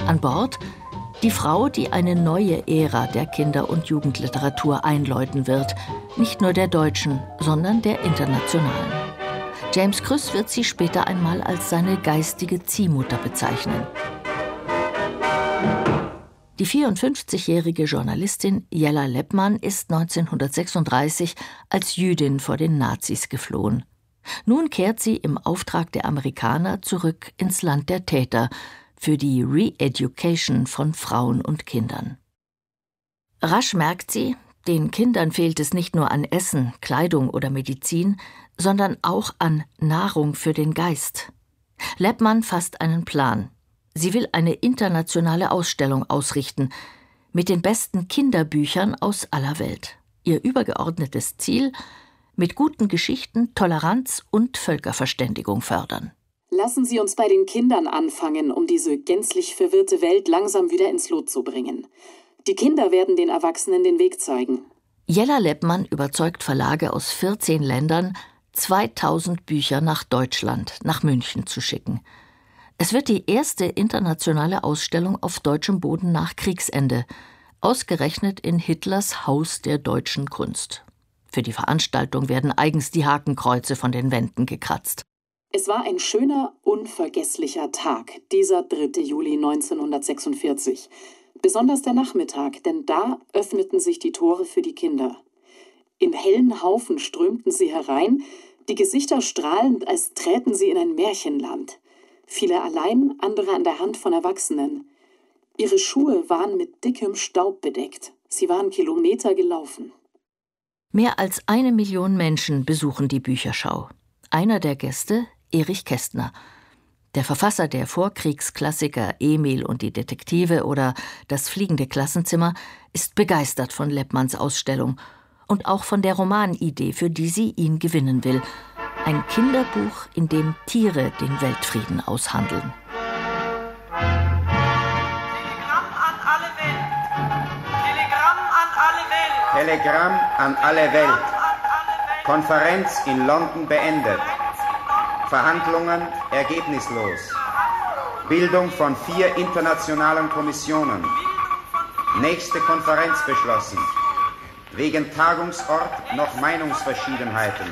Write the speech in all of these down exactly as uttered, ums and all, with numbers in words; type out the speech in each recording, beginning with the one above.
An Bord die Frau, die eine neue Ära der Kinder- und Jugendliteratur einläuten wird. Nicht nur der deutschen, sondern der internationalen. James Krüss wird sie später einmal als seine geistige Ziehmutter bezeichnen. Die vierundfünfzigjährige Journalistin Jella Leppmann ist neunzehnhundertsechsunddreißig als Jüdin vor den Nazis geflohen. Nun kehrt sie im Auftrag der Amerikaner zurück ins Land der Täter, für die Re-Education von Frauen und Kindern. Rasch merkt sie, den Kindern fehlt es nicht nur an Essen, Kleidung oder Medizin, sondern auch an Nahrung für den Geist. Leppmann fasst einen Plan. Sie will eine internationale Ausstellung ausrichten, mit den besten Kinderbüchern aus aller Welt. Ihr übergeordnetes Ziel: mit guten Geschichten Toleranz und Völkerverständigung fördern. Lassen Sie uns bei den Kindern anfangen, um diese gänzlich verwirrte Welt langsam wieder ins Lot zu bringen. Die Kinder werden den Erwachsenen den Weg zeigen. Jella Leppmann überzeugt Verlage aus vierzehn Ländern, zweitausend Bücher nach Deutschland, nach München zu schicken. Es wird die erste internationale Ausstellung auf deutschem Boden nach Kriegsende, ausgerechnet in Hitlers Haus der deutschen Kunst. Für die Veranstaltung werden eigens die Hakenkreuze von den Wänden gekratzt. Es war ein schöner, unvergesslicher Tag, dieser dritte Juli neunzehnhundertsechsundvierzig. Besonders der Nachmittag, denn da öffneten sich die Tore für die Kinder. In hellen Haufen strömten sie herein, die Gesichter strahlend, als träten sie in ein Märchenland. Viele allein, andere an der Hand von Erwachsenen. Ihre Schuhe waren mit dickem Staub bedeckt. Sie waren Kilometer gelaufen. Mehr als eine Million Menschen besuchen die Bücherschau. Einer der Gäste, Erich Kästner. Der Verfasser der Vorkriegsklassiker Emil und die Detektive oder Das fliegende Klassenzimmer ist begeistert von Leppmanns Ausstellung und auch von der Romanidee, für die sie ihn gewinnen will. Ein Kinderbuch, in dem Tiere den Weltfrieden aushandeln. Telegramm an alle Welt. Telegramm an alle Welt. Telegramm an alle Welt. Konferenz in London beendet. Verhandlungen ergebnislos. Bildung von vier internationalen Kommissionen. Nächste Konferenz beschlossen. Wegen Tagungsort noch Meinungsverschiedenheiten.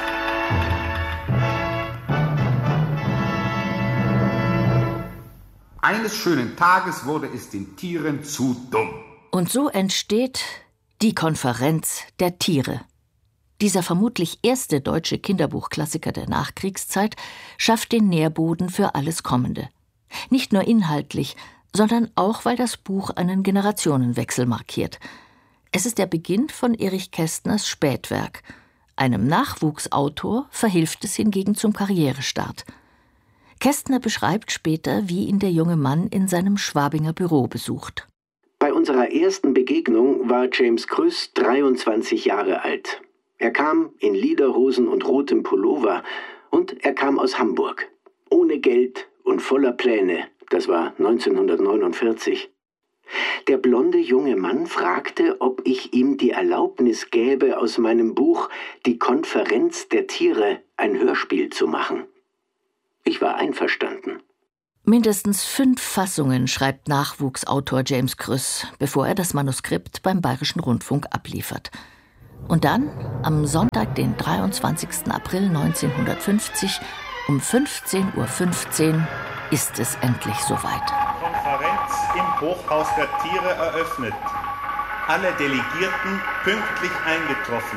Eines schönen Tages wurde es den Tieren zu dumm. Und so entsteht die Konferenz der Tiere. Dieser vermutlich erste deutsche Kinderbuchklassiker der Nachkriegszeit schafft den Nährboden für alles Kommende. Nicht nur inhaltlich, sondern auch, weil das Buch einen Generationenwechsel markiert. Es ist der Beginn von Erich Kästners Spätwerk. Einem Nachwuchsautor verhilft es hingegen zum Karrierestart. Kästner beschreibt später, wie ihn der junge Mann in seinem Schwabinger Büro besucht. Bei unserer ersten Begegnung war James Krüss dreiundzwanzig Jahre alt. Er kam in Lederhosen und rotem Pullover und er kam aus Hamburg. Ohne Geld und voller Pläne. Das war neunzehnhundertneunundvierzig. Der blonde junge Mann fragte, ob ich ihm die Erlaubnis gäbe, aus meinem Buch »Die Konferenz der Tiere« ein Hörspiel zu machen. Ich war einverstanden. Mindestens fünf Fassungen schreibt Nachwuchsautor James Krüss, bevor er das Manuskript beim Bayerischen Rundfunk abliefert. Und dann, am Sonntag, den dreiundzwanzigsten April neunzehnhundertfünfzig, um fünfzehn Uhr fünfzehn, ist es endlich soweit. Konferenz im Hochhaus der Tiere eröffnet. Alle Delegierten pünktlich eingetroffen.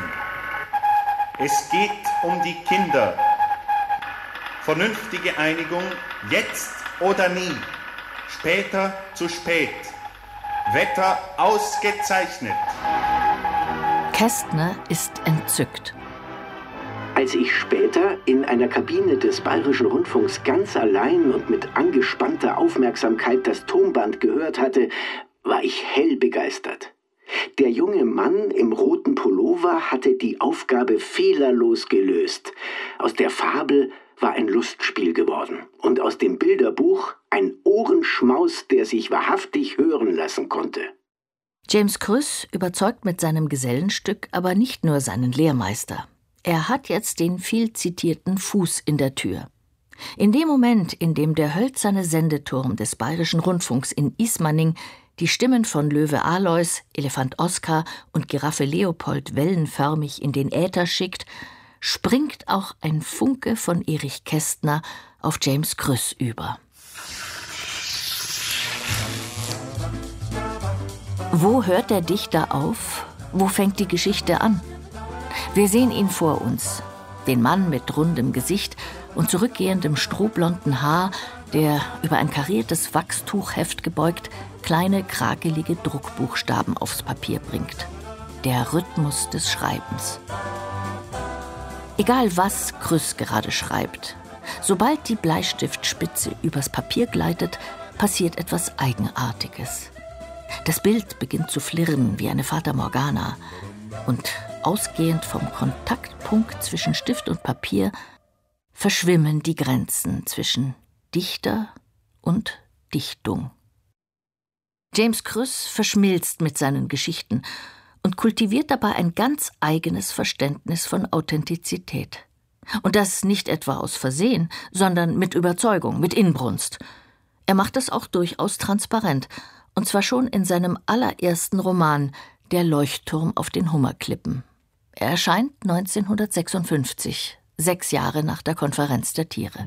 Es geht um die Kinder. Vernünftige Einigung, jetzt oder nie. Später zu spät. Wetter ausgezeichnet. Kästner ist entzückt. Als ich später in einer Kabine des Bayerischen Rundfunks ganz allein und mit angespannter Aufmerksamkeit das Tonband gehört hatte, war ich hell begeistert. Der junge Mann im roten Pullover hatte die Aufgabe fehlerlos gelöst. Aus der Fabel war ein Lustspiel geworden und aus dem Bilderbuch ein Ohrenschmaus, der sich wahrhaftig hören lassen konnte. James Krüss überzeugt mit seinem Gesellenstück aber nicht nur seinen Lehrmeister. Er hat jetzt den viel zitierten Fuß in der Tür. In dem Moment, in dem der hölzerne Sendeturm des Bayerischen Rundfunks in Ismaning die Stimmen von Löwe Alois, Elefant Oskar und Giraffe Leopold wellenförmig in den Äther schickt, springt auch ein Funke von Erich Kästner auf James Krüss über. Wo hört der Dichter auf? Wo fängt die Geschichte an? Wir sehen ihn vor uns, den Mann mit rundem Gesicht und zurückgehendem strohblonden Haar, der über ein kariertes Wachstuchheft gebeugt kleine, krakelige Druckbuchstaben aufs Papier bringt. Der Rhythmus des Schreibens. Egal was Krüss gerade schreibt, sobald die Bleistiftspitze übers Papier gleitet, passiert etwas Eigenartiges. Das Bild beginnt zu flirren wie eine Fata Morgana und ausgehend vom Kontaktpunkt zwischen Stift und Papier verschwimmen die Grenzen zwischen Dichter und Dichtung. James Krüss verschmilzt mit seinen Geschichten und kultiviert dabei ein ganz eigenes Verständnis von Authentizität. Und das nicht etwa aus Versehen, sondern mit Überzeugung, mit Inbrunst. Er macht das auch durchaus transparent, und zwar schon in seinem allerersten Roman »Der Leuchtturm auf den Hummerklippen«. Er erscheint neunzehnhundertsechsundfünfzig, sechs Jahre nach der Konferenz der Tiere.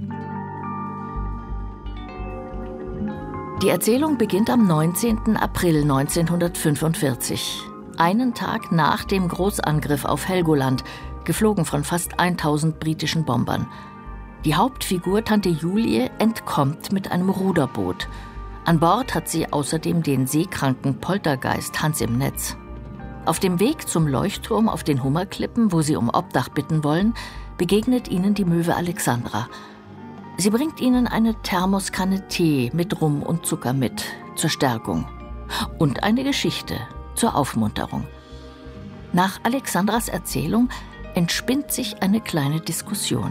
Die Erzählung beginnt am neunzehnten April neunzehnhundertfünfundvierzig, einen Tag nach dem Großangriff auf Helgoland, geflogen von fast tausend britischen Bombern. Die Hauptfigur Tante Julie entkommt mit einem Ruderboot. An Bord hat sie außerdem den seekranken Poltergeist Hans im Netz. Auf dem Weg zum Leuchtturm auf den Hummerklippen, wo sie um Obdach bitten wollen, begegnet ihnen die Möwe Alexandra. Sie bringt ihnen eine Thermoskanne Tee mit Rum und Zucker mit, zur Stärkung. Und eine Geschichte, zur Aufmunterung. Nach Alexandras Erzählung entspinnt sich eine kleine Diskussion.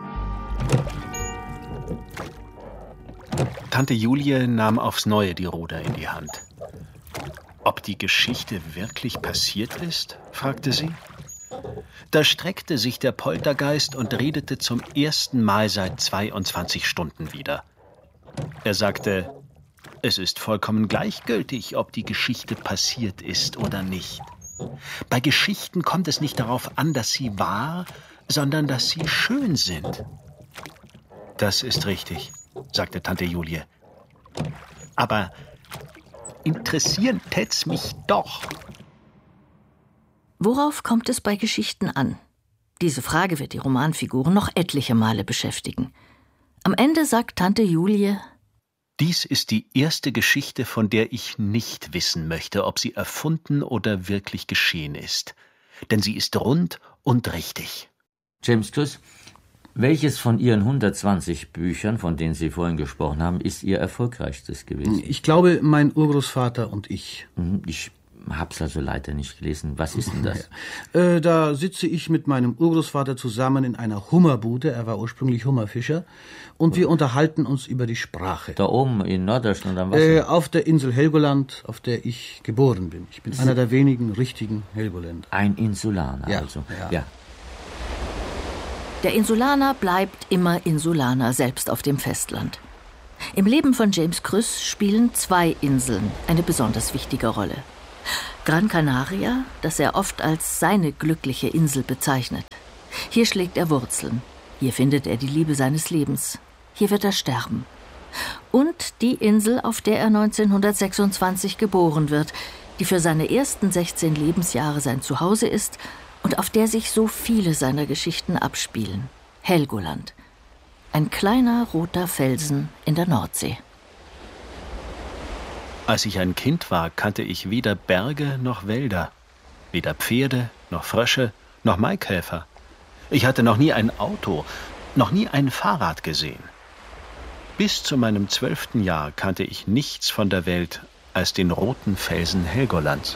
Tante Julie nahm aufs Neue die Ruder in die Hand. Ob die Geschichte wirklich passiert ist, fragte sie. Da streckte sich der Poltergeist und redete zum ersten Mal seit zweiundzwanzig Stunden wieder. Er sagte, es ist vollkommen gleichgültig, ob die Geschichte passiert ist oder nicht. Bei Geschichten kommt es nicht darauf an, dass sie wahr, sondern dass sie schön sind. Das ist richtig, sagte Tante Julie. Aber interessieren tät's mich doch. Worauf kommt es bei Geschichten an? Diese Frage wird die Romanfiguren noch etliche Male beschäftigen. Am Ende sagt Tante Julie: Dies ist die erste Geschichte, von der ich nicht wissen möchte, ob sie erfunden oder wirklich geschehen ist. Denn sie ist rund und richtig. James Krüss, welches von Ihren hundertzwanzig Büchern, von denen Sie vorhin gesprochen haben, ist Ihr erfolgreichstes gewesen? Ich glaube, mein Urgroßvater und ich. Ich hab's also leider nicht gelesen. Was ist denn das? Ja. Äh, da sitze ich mit meinem Urgroßvater zusammen in einer Hummerbude. Er war ursprünglich Hummerfischer. Und wir unterhalten uns über die Sprache. Da oben in Norddeutschland am Wasser? Äh, auf der Insel Helgoland, auf der ich geboren bin. Ich bin Sie einer der wenigen richtigen Helgoländer. Ein Insulaner ja. also? Ja. ja. Der Insulaner bleibt immer Insulaner, selbst auf dem Festland. Im Leben von James Krüss spielen zwei Inseln eine besonders wichtige Rolle. Gran Canaria, das er oft als seine glückliche Insel bezeichnet. Hier schlägt er Wurzeln. Hier findet er die Liebe seines Lebens. Hier wird er sterben. Und die Insel, auf der er neunzehnhundertsechsundzwanzig geboren wird, die für seine ersten sechzehn Lebensjahre sein Zuhause ist und auf der sich so viele seiner Geschichten abspielen. Helgoland. Ein kleiner roter Felsen in der Nordsee. Als ich ein Kind war, kannte ich weder Berge noch Wälder, weder Pferde noch Frösche noch Maikäfer. Ich hatte noch nie ein Auto, noch nie ein Fahrrad gesehen. Bis zu meinem zwölften Jahr kannte ich nichts von der Welt als den roten Felsen Helgolands.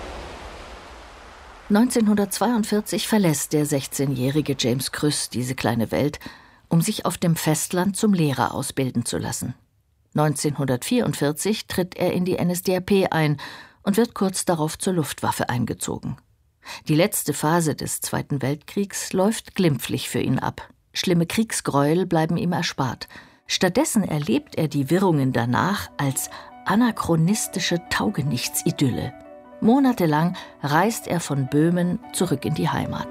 neunzehnhundertzweiundvierzig verlässt der sechzehnjährige James Krüss diese kleine Welt, um sich auf dem Festland zum Lehrer ausbilden zu lassen. neunzehnhundertvierundvierzig tritt er in die N S D A P ein und wird kurz darauf zur Luftwaffe eingezogen. Die letzte Phase des Zweiten Weltkriegs läuft glimpflich für ihn ab. Schlimme Kriegsgräuel bleiben ihm erspart. Stattdessen erlebt er die Wirrungen danach als anachronistische Taugenichts-Idylle. Monatelang reist er von Böhmen zurück in die Heimat.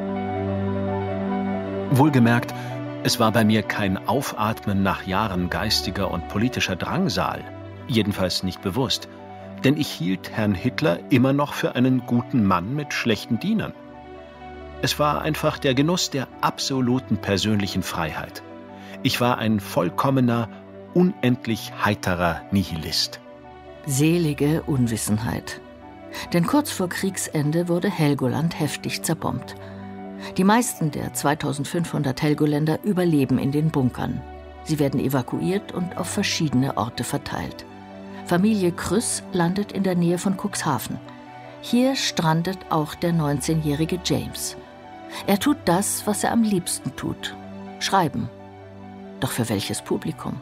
Wohlgemerkt, es war bei mir kein Aufatmen nach Jahren geistiger und politischer Drangsal, jedenfalls nicht bewusst, denn ich hielt Herrn Hitler immer noch für einen guten Mann mit schlechten Dienern. Es war einfach der Genuss der absoluten persönlichen Freiheit. Ich war ein vollkommener, unendlich heiterer Nihilist. Selige Unwissenheit. Denn kurz vor Kriegsende wurde Helgoland heftig zerbombt. Die meisten der zweitausendfünfhundert Helgoländer überleben in den Bunkern. Sie werden evakuiert und auf verschiedene Orte verteilt. Familie Krüss landet in der Nähe von Cuxhaven. Hier strandet auch der neunzehnjährige James. Er tut das, was er am liebsten tut: schreiben. Doch für welches Publikum?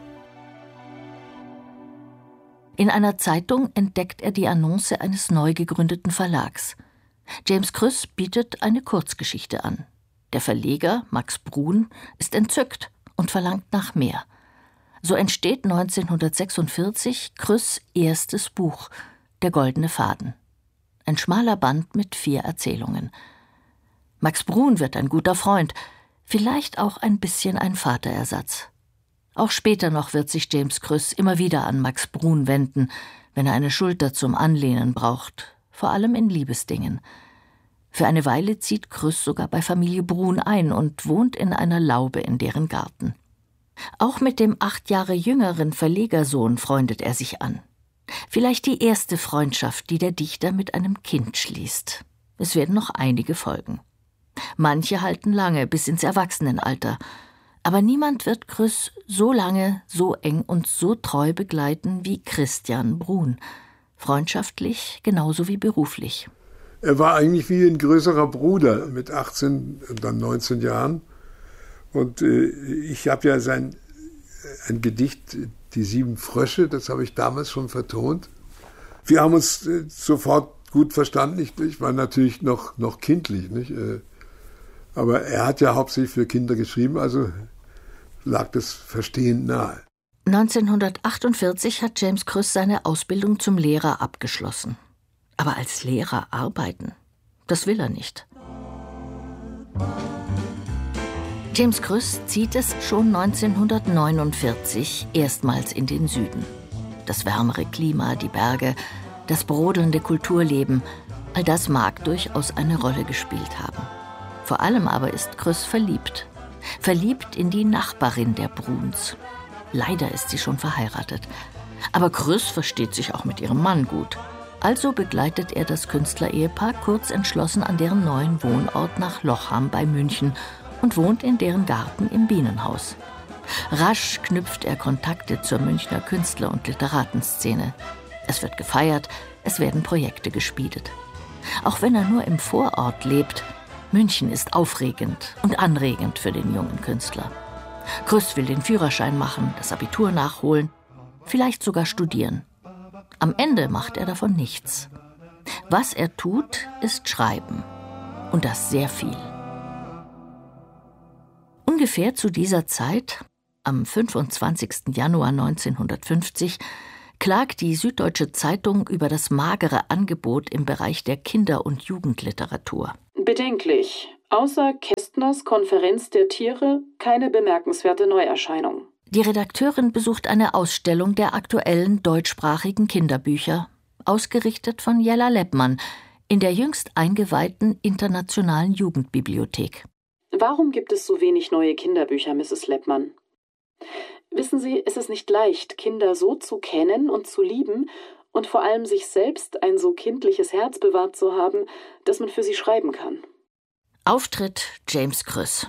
In einer Zeitung entdeckt er die Annonce eines neu gegründeten Verlags. James Krüss bietet eine Kurzgeschichte an. Der Verleger, Max Bruhn, ist entzückt und verlangt nach mehr. So entsteht neunzehnhundertsechsundvierzig Krüss' erstes Buch, Der goldene Faden. Ein schmaler Band mit vier Erzählungen. Max Bruhn wird ein guter Freund, vielleicht auch ein bisschen ein Vaterersatz. Auch später noch wird sich James Krüss immer wieder an Max Bruhn wenden, wenn er eine Schulter zum Anlehnen braucht, vor allem in Liebesdingen. Für eine Weile zieht Krüss sogar bei Familie Bruhn ein und wohnt in einer Laube in deren Garten. Auch mit dem acht Jahre jüngeren Verlegersohn freundet er sich an. Vielleicht die erste Freundschaft, die der Dichter mit einem Kind schließt. Es werden noch einige folgen. Manche halten lange, bis ins Erwachsenenalter. Aber niemand wird Krüss so lange, so eng und so treu begleiten wie Christian Bruhn. Freundschaftlich genauso wie beruflich. Er war eigentlich wie ein größerer Bruder mit achtzehn und dann neunzehn Jahren. Und äh, ich habe ja sein ein Gedicht, Die sieben Frösche, das habe ich damals schon vertont. Wir haben uns äh, sofort gut verstanden. Ich, ich war natürlich noch, noch kindlich, nicht? Äh, aber er hat ja hauptsächlich für Kinder geschrieben, also lag das Verstehen nahe. neunzehnhundertachtundvierzig hat James Krüss seine Ausbildung zum Lehrer abgeschlossen. Aber als Lehrer arbeiten, das will er nicht. James Krüss zieht es schon neunzehnhundertneunundvierzig erstmals in den Süden. Das wärmere Klima, die Berge, das brodelnde Kulturleben, all das mag durchaus eine Rolle gespielt haben. Vor allem aber ist Krüss verliebt. Verliebt in die Nachbarin der Bruhns. Leider ist sie schon verheiratet. Aber Krüss versteht sich auch mit ihrem Mann gut. Also begleitet er das Künstlerehepaar kurz entschlossen an deren neuen Wohnort nach Lochham bei München und wohnt in deren Garten im Bienenhaus. Rasch knüpft er Kontakte zur Münchner Künstler- und Literatenszene. Es wird gefeiert, es werden Projekte gespielt. Auch wenn er nur im Vorort lebt, München ist aufregend und anregend für den jungen Künstler. Krüss will den Führerschein machen, das Abitur nachholen, vielleicht sogar studieren. Am Ende macht er davon nichts. Was er tut, ist schreiben. Und das sehr viel. Ungefähr zu dieser Zeit, am fünfundzwanzigsten Januar neunzehnhundertfünfzig, klagt die Süddeutsche Zeitung über das magere Angebot im Bereich der Kinder- und Jugendliteratur. Bedenklich. Außer Kästners Konferenz der Tiere keine bemerkenswerte Neuerscheinung. Die Redakteurin besucht eine Ausstellung der aktuellen deutschsprachigen Kinderbücher, ausgerichtet von Jella Leppmann, in der jüngst eingeweihten Internationalen Jugendbibliothek. Warum gibt es so wenig neue Kinderbücher, Misses Leppmann? Wissen Sie, es ist nicht leicht, Kinder so zu kennen und zu lieben und vor allem sich selbst ein so kindliches Herz bewahrt zu haben, dass man für sie schreiben kann. Auftritt James Krüss.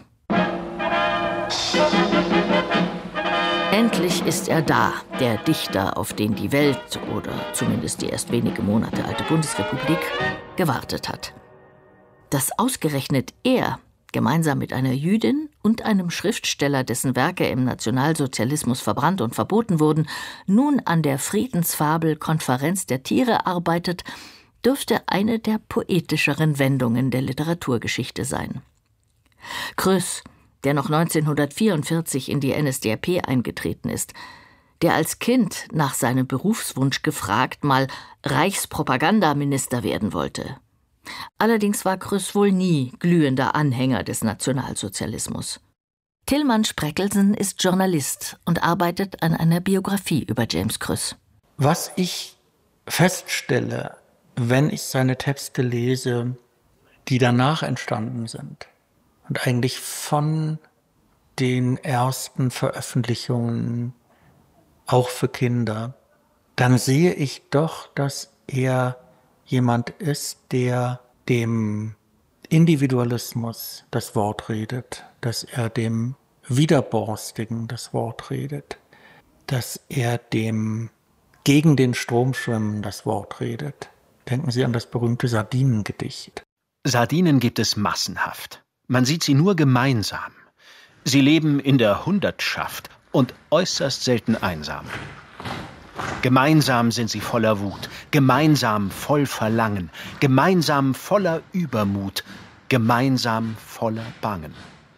Endlich ist er da, der Dichter, auf den die Welt, oder zumindest die erst wenige Monate alte Bundesrepublik, gewartet hat. Dass ausgerechnet er, gemeinsam mit einer Jüdin und einem Schriftsteller, dessen Werke im Nationalsozialismus verbrannt und verboten wurden, nun an der Friedensfabel Konferenz der Tiere arbeitet, dürfte eine der poetischeren Wendungen der Literaturgeschichte sein. Krüss, der noch neunzehnhundertvierundvierzig in die N S D A P eingetreten ist, der als Kind nach seinem Berufswunsch gefragt mal Reichspropagandaminister werden wollte. Allerdings war Krüss wohl nie glühender Anhänger des Nationalsozialismus. Tilman Spreckelsen ist Journalist und arbeitet an einer Biografie über James Krüss. Was ich feststelle, wenn ich seine Texte lese, die danach entstanden sind und eigentlich von den ersten Veröffentlichungen auch für Kinder, dann sehe ich doch, dass er jemand ist, der dem Individualismus das Wort redet, dass er dem Widerborstigen das Wort redet, dass er dem gegen den Strom schwimmen das Wort redet. Denken Sie an das berühmte Sardinengedicht. Sardinen gibt es massenhaft. Man sieht sie nur gemeinsam. Sie leben in der Hundertschaft und äußerst selten einsam. Gemeinsam sind sie voller Wut, gemeinsam voll Verlangen, gemeinsam voller Übermut, gemeinsam voller Bangen.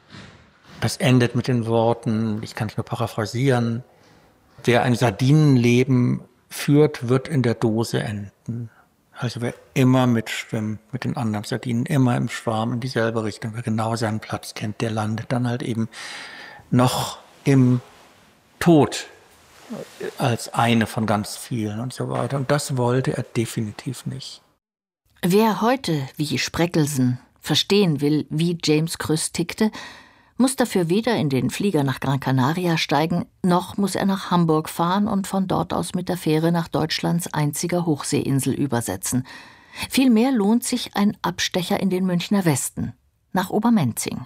Das endet mit den Worten, ich kann es nur paraphrasieren, wer ein Sardinenleben führt, wird in der Dose enden. Also wer immer mitschwimmt mit den anderen Sardinen, immer im Schwarm in dieselbe Richtung, wer genau seinen Platz kennt, der landet dann halt eben noch im Tod als eine von ganz vielen und so weiter. Und das wollte er definitiv nicht. Wer heute, wie Spreckelsen, verstehen will, wie James Krüss tickte, muss dafür weder in den Flieger nach Gran Canaria steigen, noch muss er nach Hamburg fahren und von dort aus mit der Fähre nach Deutschlands einziger Hochseeinsel übersetzen. Vielmehr lohnt sich ein Abstecher in den Münchner Westen, nach Obermenzing.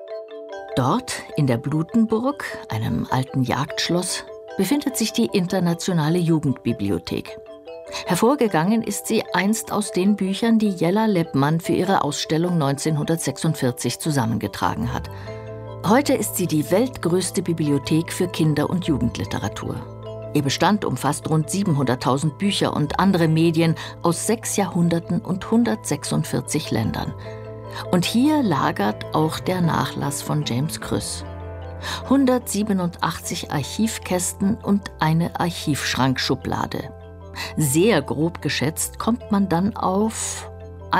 Dort, in der Blutenburg, einem alten Jagdschloss, befindet sich die Internationale Jugendbibliothek. Hervorgegangen ist sie einst aus den Büchern, die Jella Leppmann für ihre Ausstellung neunzehnhundertsechsundvierzig zusammengetragen hat. Heute ist sie die weltgrößte Bibliothek für Kinder- und Jugendliteratur. Ihr Bestand umfasst rund siebenhunderttausend Bücher und andere Medien aus sechs Jahrhunderten und hundertsechsundvierzig Ländern. Und hier lagert auch der Nachlass von James Krüss. hundertsiebenundachtzig Archivkästen und eine Archivschrankschublade. Sehr grob geschätzt kommt man dann auf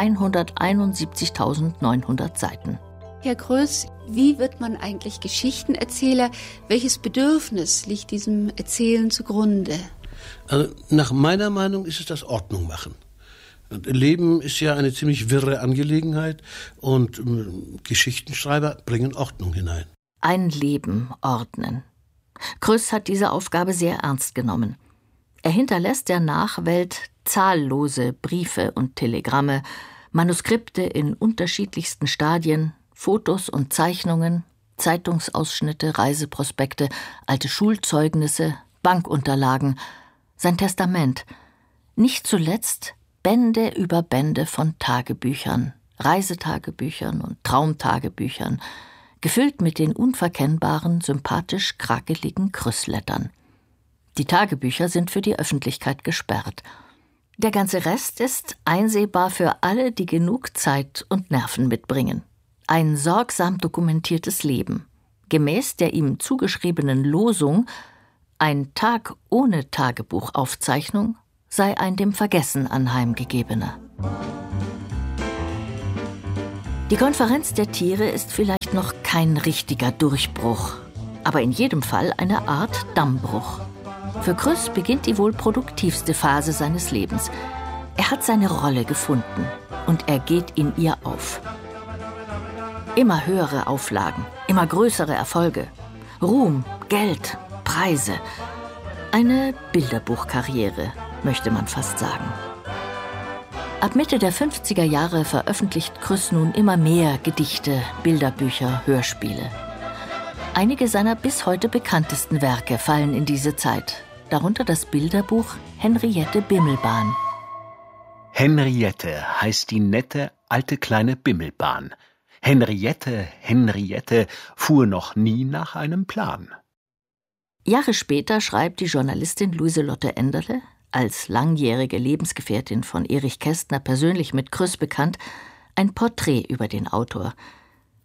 hunderteinundsiebzigtausendneunhundert Seiten. Herr Krüss, wie wird man eigentlich Geschichtenerzähler? Welches Bedürfnis liegt diesem Erzählen zugrunde? Also nach meiner Meinung ist es das Ordnung machen. Leben ist ja eine ziemlich wirre Angelegenheit und äh, Geschichtenschreiber bringen Ordnung hinein. Ein Leben ordnen. Krüss hat diese Aufgabe sehr ernst genommen. Er hinterlässt der Nachwelt zahllose Briefe und Telegramme, Manuskripte in unterschiedlichsten Stadien, Fotos und Zeichnungen, Zeitungsausschnitte, Reiseprospekte, alte Schulzeugnisse, Bankunterlagen, sein Testament. Nicht zuletzt Bände über Bände von Tagebüchern, Reisetagebüchern und Traumtagebüchern, gefüllt mit den unverkennbaren, sympathisch krakeligen Krüsslettern. Die Tagebücher sind für die Öffentlichkeit gesperrt. Der ganze Rest ist einsehbar für alle, die genug Zeit und Nerven mitbringen. Ein sorgsam dokumentiertes Leben, gemäß der ihm zugeschriebenen Losung, ein Tag ohne Tagebuchaufzeichnung sei ein dem Vergessen anheimgegebener. Die Konferenz der Tiere ist vielleicht noch kein richtiger Durchbruch, aber in jedem Fall eine Art Dammbruch. Für Krüss beginnt die wohl produktivste Phase seines Lebens. Er hat seine Rolle gefunden und er geht in ihr auf. Immer höhere Auflagen, immer größere Erfolge, Ruhm, Geld, Preise. Eine Bilderbuchkarriere, möchte man fast sagen. Ab Mitte der fünfziger Jahre veröffentlicht Krüss nun immer mehr Gedichte, Bilderbücher, Hörspiele. Einige seiner bis heute bekanntesten Werke fallen in diese Zeit, darunter das Bilderbuch Henriette Bimmelbahn. Henriette heißt die nette, alte kleine Bimmelbahn. Henriette, Henriette fuhr noch nie nach einem Plan. Jahre später schreibt die Journalistin Luiselotte Enderle, als langjährige Lebensgefährtin von Erich Kästner persönlich mit Krüss bekannt, ein Porträt über den Autor.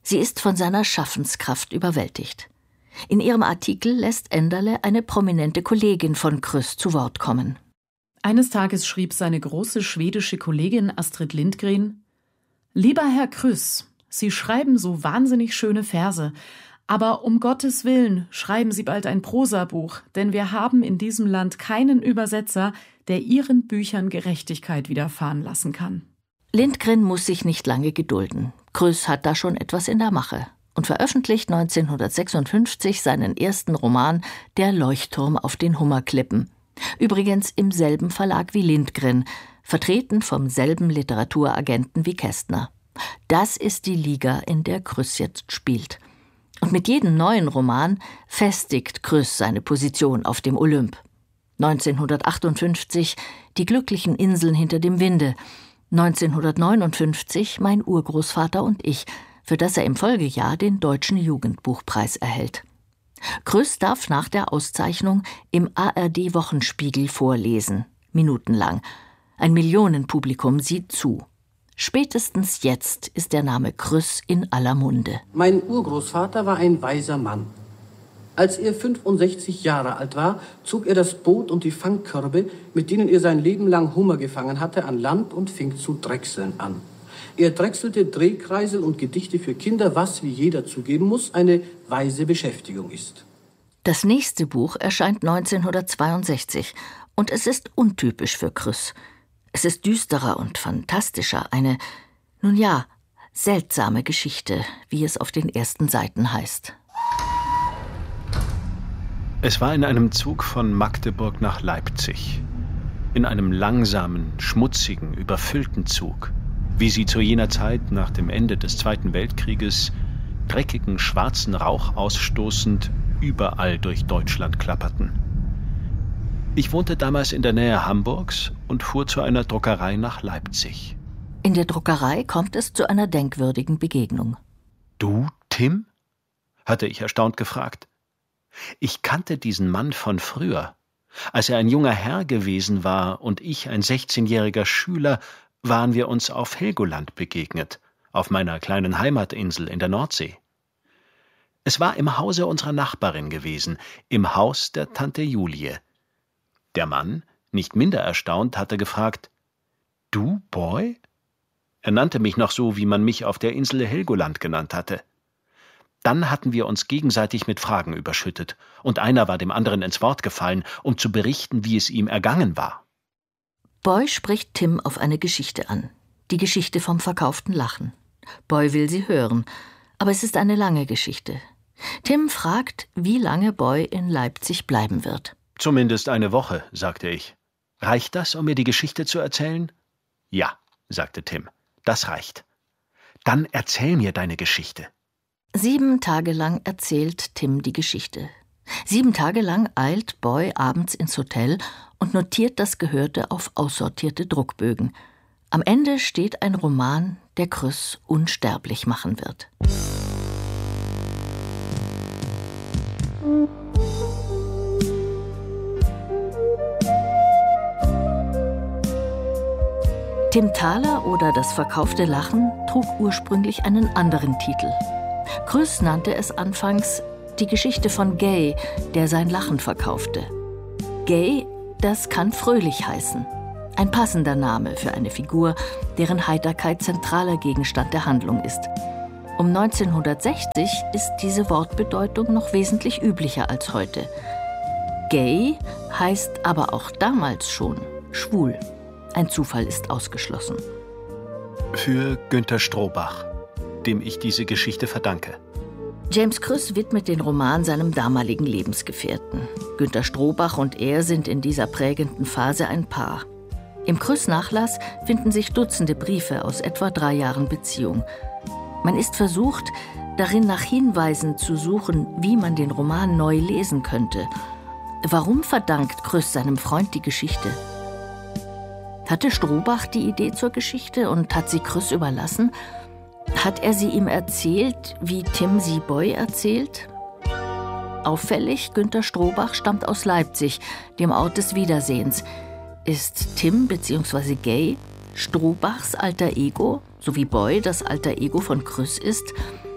Sie ist von seiner Schaffenskraft überwältigt. In ihrem Artikel lässt Enderle eine prominente Kollegin von Krüss zu Wort kommen. Eines Tages schrieb seine große schwedische Kollegin Astrid Lindgren: »Lieber Herr Krüss, Sie schreiben so wahnsinnig schöne Verse, aber um Gottes Willen schreiben Sie bald ein Prosabuch, denn wir haben in diesem Land keinen Übersetzer, der Ihren Büchern Gerechtigkeit widerfahren lassen kann.« Lindgren muss sich nicht lange gedulden. Krüss hat da schon etwas in der Mache und veröffentlicht neunzehnhundertsechsundfünfzig seinen ersten Roman »Der Leuchtturm auf den Hummerklippen«. Übrigens im selben Verlag wie Lindgren, vertreten vom selben Literaturagenten wie Kästner. Das ist die Liga, in der Krüss jetzt spielt. Und mit jedem neuen Roman festigt Krüss seine Position auf dem Olymp. neunzehnhundertachtundfünfzig »Die glücklichen Inseln hinter dem Winde«, neunzehnhundertneunundfünfzig »Mein Urgroßvater und ich«, für das er im Folgejahr den Deutschen Jugendbuchpreis erhält. Krüss darf nach der Auszeichnung im A R D-Wochenspiegel vorlesen, minutenlang. Ein Millionenpublikum sieht zu. Spätestens jetzt ist der Name Krüss in aller Munde. Mein Urgroßvater war ein weiser Mann. Als er fünfundsechzig Jahre alt war, zog er das Boot und die Fangkörbe, mit denen er sein Leben lang Hummer gefangen hatte, an Land und fing zu drechseln an. Er drechselte Drehkreisel und Gedichte für Kinder, was, wie jeder zugeben muss, eine weise Beschäftigung ist. Das nächste Buch erscheint neunzehnhundertzweiundsechzig und es ist untypisch für Krüss. Es ist düsterer und fantastischer, eine, nun ja, seltsame Geschichte, wie es auf den ersten Seiten heißt. Es war in einem Zug von Magdeburg nach Leipzig. In einem langsamen, schmutzigen, überfüllten Zug, wie sie zu jener Zeit nach dem Ende des Zweiten Weltkrieges dreckigen, schwarzen Rauch ausstoßend überall durch Deutschland klapperten. Ich wohnte damals in der Nähe Hamburgs und fuhr zu einer Druckerei nach Leipzig. In der Druckerei kommt es zu einer denkwürdigen Begegnung. »Du, Tim?« hatte ich erstaunt gefragt. Ich kannte diesen Mann von früher. Als er ein junger Herr gewesen war und ich ein sechzehnjähriger Schüler, waren wir uns auf Helgoland begegnet, auf meiner kleinen Heimatinsel in der Nordsee. Es war im Hause unserer Nachbarin gewesen, im Haus der Tante Julie. Der Mann, nicht minder erstaunt, hatte gefragt: »Du, Boy?« Er nannte mich noch so, wie man mich auf der Insel Helgoland genannt hatte. Dann hatten wir uns gegenseitig mit Fragen überschüttet, und einer war dem anderen ins Wort gefallen, um zu berichten, wie es ihm ergangen war. Boy spricht Tim auf eine Geschichte an, die Geschichte vom verkauften Lachen. Boy will sie hören, aber es ist eine lange Geschichte. Tim fragt, wie lange Boy in Leipzig bleiben wird. »Zumindest eine Woche«, sagte ich. »Reicht das, um mir die Geschichte zu erzählen?« »Ja«, sagte Tim, »das reicht. Dann erzähl mir deine Geschichte.« Sieben Tage lang erzählt Tim die Geschichte. Sieben Tage lang eilt Boy abends ins Hotel und notiert das Gehörte auf aussortierte Druckbögen. Am Ende steht ein Roman, der Krüss unsterblich machen wird. Tim Thaler oder Das verkaufte Lachen trug ursprünglich einen anderen Titel. Krüss nannte es anfangs die Geschichte von Gay, der sein Lachen verkaufte. Gay, das kann fröhlich heißen. Ein passender Name für eine Figur, deren Heiterkeit zentraler Gegenstand der Handlung ist. Um neunzehnhundertsechzig ist diese Wortbedeutung noch wesentlich üblicher als heute. Gay heißt aber auch damals schon schwul. Ein Zufall ist ausgeschlossen. Für Günter Strohbach, dem ich diese Geschichte verdanke. James Krüss widmet den Roman seinem damaligen Lebensgefährten. Günter Strohbach und er sind in dieser prägenden Phase ein Paar. Im Krüss-Nachlass finden sich Dutzende Briefe aus etwa drei Jahren Beziehung. Man ist versucht, darin nach Hinweisen zu suchen, wie man den Roman neu lesen könnte. Warum verdankt Krüss seinem Freund die Geschichte? Hatte Strohbach die Idee zur Geschichte und hat sie Krüss überlassen? Hat er sie ihm erzählt, wie Tim sie Boy erzählt? Auffällig, Günter Strohbach stammt aus Leipzig, dem Ort des Wiedersehens. Ist Tim bzw. Gay Strohbachs alter Ego, so wie Boy das alter Ego von Krüss ist?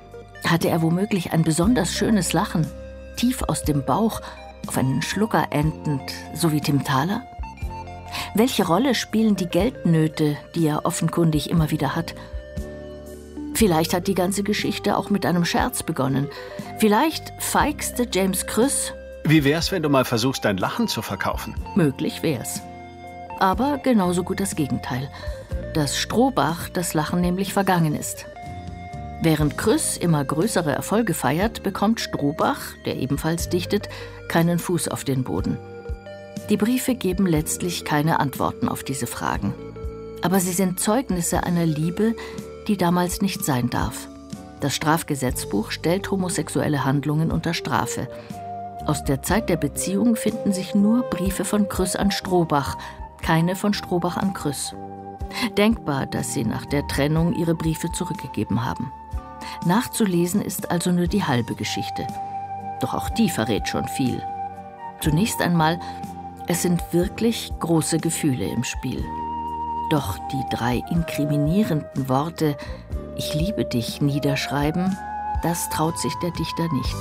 Hatte er womöglich ein besonders schönes Lachen, tief aus dem Bauch, auf einen Schlucker endend, so wie Tim Thaler? Welche Rolle spielen die Geldnöte, die er offenkundig immer wieder hat? Vielleicht hat die ganze Geschichte auch mit einem Scherz begonnen. Vielleicht feixte James Krüss. Wie wär's, wenn du mal versuchst, dein Lachen zu verkaufen? Möglich wär's. Aber genauso gut das Gegenteil. Dass Strohbach das Lachen nämlich vergangen ist. Während Krüss immer größere Erfolge feiert, bekommt Strohbach, der ebenfalls dichtet, keinen Fuß auf den Boden. Die Briefe geben letztlich keine Antworten auf diese Fragen. Aber sie sind Zeugnisse einer Liebe, die damals nicht sein darf. Das Strafgesetzbuch stellt homosexuelle Handlungen unter Strafe. Aus der Zeit der Beziehung finden sich nur Briefe von Krüss an Strohbach, keine von Strohbach an Krüss. Denkbar, dass sie nach der Trennung ihre Briefe zurückgegeben haben. Nachzulesen ist also nur die halbe Geschichte. Doch auch die verrät schon viel. Zunächst einmal, es sind wirklich große Gefühle im Spiel. Doch die drei inkriminierenden Worte »Ich liebe dich« niederschreiben, das traut sich der Dichter nicht.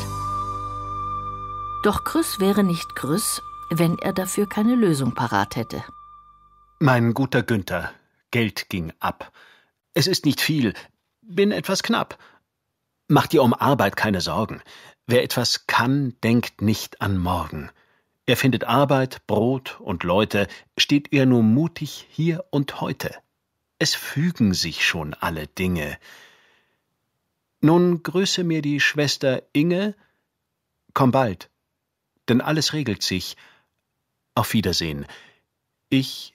Doch Krüss wäre nicht Krüss, wenn er dafür keine Lösung parat hätte. Mein guter Günther, Geld ging ab. Es ist nicht viel, bin etwas knapp. Mach dir um Arbeit keine Sorgen. Wer etwas kann, denkt nicht an morgen. Er findet Arbeit, Brot und Leute, steht er nur mutig hier und heute. Es fügen sich schon alle Dinge. Nun grüße mir die Schwester Inge, komm bald, denn alles regelt sich. Auf Wiedersehen. Ich...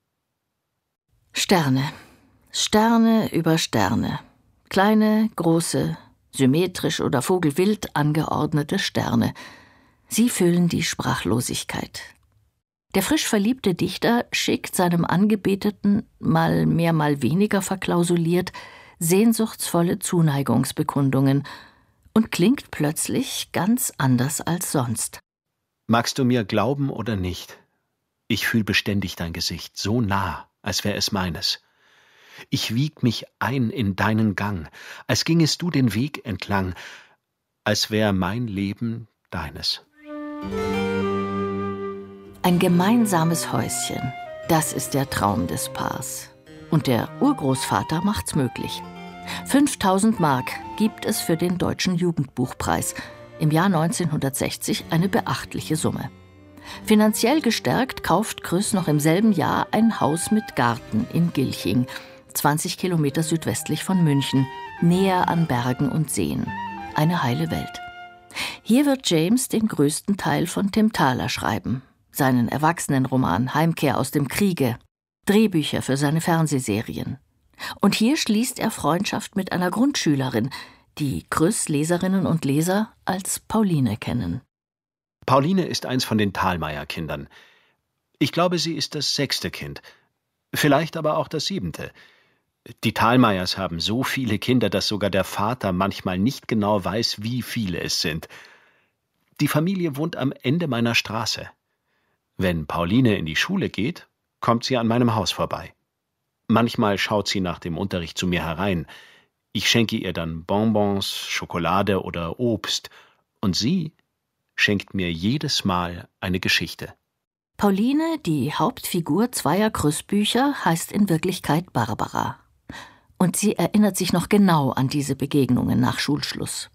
Sterne. Sterne über Sterne. Kleine, große, symmetrisch oder vogelwild angeordnete Sterne. Sie füllen die Sprachlosigkeit. Der frisch verliebte Dichter schickt seinem Angebeteten, mal mehr, mal weniger verklausuliert, sehnsuchtsvolle Zuneigungsbekundungen und klingt plötzlich ganz anders als sonst. Magst du mir glauben oder nicht? Ich fühl beständig dein Gesicht, so nah, als wär es meines. Ich wieg mich ein in deinen Gang, als gingest du den Weg entlang, als wär mein Leben deines. Ein gemeinsames Häuschen, das ist der Traum des Paars. Und der Urgroßvater macht's möglich. fünftausend Mark gibt es für den Deutschen Jugendbuchpreis. Im Jahr neunzehnhundertsechzig eine beachtliche Summe. Finanziell gestärkt kauft Krüss noch im selben Jahr ein Haus mit Garten in Gilching, zwanzig Kilometer südwestlich von München, näher an Bergen und Seen. Eine heile Welt. Hier wird James den größten Teil von Tim Thaler schreiben. Seinen Erwachsenenroman Heimkehr aus dem Kriege, Drehbücher für seine Fernsehserien. Und hier schließt er Freundschaft mit einer Grundschülerin, die Krüss Leserinnen und Leser als Pauline kennen. Pauline ist eins von den Thalmeier-Kindern. Ich glaube, sie ist das sechste Kind. Vielleicht aber auch das siebente. Die Thalmeiers haben so viele Kinder, dass sogar der Vater manchmal nicht genau weiß, wie viele es sind. Die Familie wohnt am Ende meiner Straße. Wenn Pauline in die Schule geht, kommt sie an meinem Haus vorbei. Manchmal schaut sie nach dem Unterricht zu mir herein. Ich schenke ihr dann Bonbons, Schokolade oder Obst. Und sie schenkt mir jedes Mal eine Geschichte. Pauline, die Hauptfigur zweier Krüss-Bücher, heißt in Wirklichkeit Barbara. Und sie erinnert sich noch genau an diese Begegnungen nach Schulschluss.